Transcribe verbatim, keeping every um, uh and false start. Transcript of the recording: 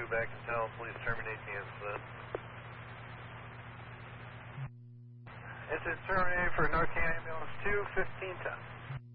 back and tell police terminate the incident. Incident terminated for North Ambulance two, fifteen ten.